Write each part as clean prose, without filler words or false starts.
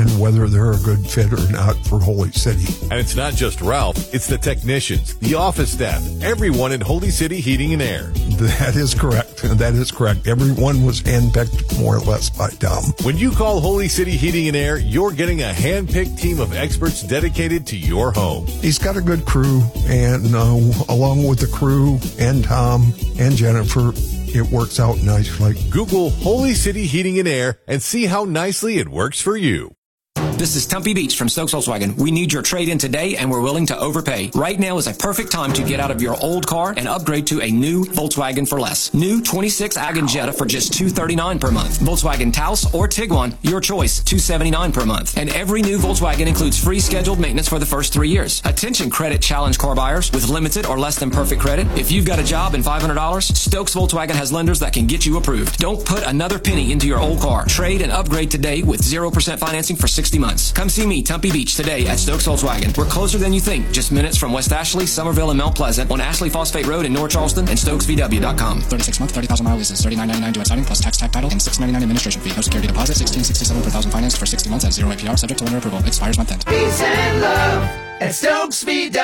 determine whether they're a good fit or not for Holy City. And it's not just Ralph, it's the technicians, the office staff, everyone in Holy City Heating and Air. That is correct. That is correct. Everyone was handpicked more or less by Tom. When you call Holy City Heating and Air, you're getting a hand-picked team of experts dedicated to your home. He's got a good crew, and along with the crew and Tom and Jennifer, it works out nicely. Google Holy City Heating and Air and see how nicely it works for you. This is Tumpy Beach from Stokes Volkswagen. We need your trade-in today, and we're willing to overpay. Right now is a perfect time to get out of your old car and upgrade to a new Volkswagen for less. New 26 Agon Jetta for just $239 per month. Volkswagen Taos or Tiguan, your choice, $279 per month. And every new Volkswagen includes free scheduled maintenance for the first 3 years. Attention credit challenge car buyers with limited or less than perfect credit. If you've got a job and $500, Stokes Volkswagen has lenders that can get you approved. Don't put another penny into your old car. Trade and upgrade today with 0% financing for 60 months. Come see me, Tumpy Beach, today at Stokes Volkswagen. We're closer than you think, just minutes from West Ashley, Somerville, and Mount Pleasant on Ashley Phosphate Road in North Charleston and StokesVW.com. 36-month, 30,000-mile leases, $39.99 due at signing plus tax, tag title, and $6.99 administration fee. No security deposit, $16.67 per thousand financed for 60 months at 0 APR, subject to lender approval. Expires month end. Peace and love at Stokes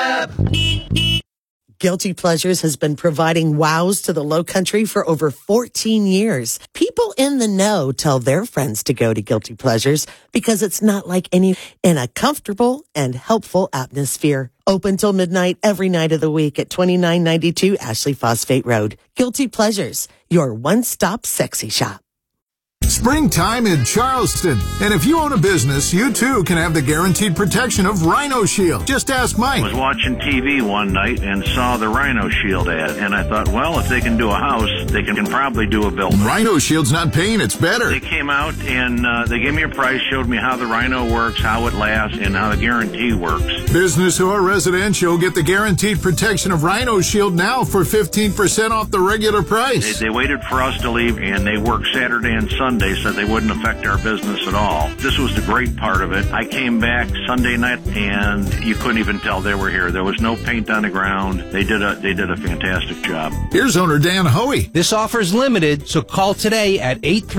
VW. Guilty Pleasures has been providing wows to the Low Country for over 14 years. People in the know tell their friends to go to Guilty Pleasures because it's not like any in a comfortable and helpful atmosphere. Open till midnight every night of the week at 2992 Ashley Phosphate Road. Guilty Pleasures, your one-stop sexy shop. Springtime in Charleston. And if you own a business, you too can have the guaranteed protection of Rhino Shield. Just ask Mike. I was watching TV one night and saw the Rhino Shield ad, and I thought, well, if they can do a house, they can probably do a building. Rhino Shield's not pain, it's better. They came out and they gave me a price, showed me how the Rhino works, how it lasts, and how the guarantee works. Business or residential, get the guaranteed protection of Rhino Shield now for 15% off the regular price. They waited for us to leave, and they worked Saturday and Sunday so they wouldn't affect our business at all. This was the great part of it. I came back Sunday night, and you couldn't even tell they were here. There was no paint on the ground. They did a fantastic job. Here's owner Dan Hoey. This offer is limited, so call today at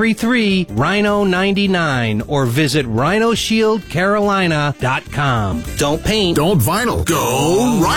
833-RHINO-99 or visit RhinoShieldCarolina.com. Don't paint. Don't vinyl. Go Rhino.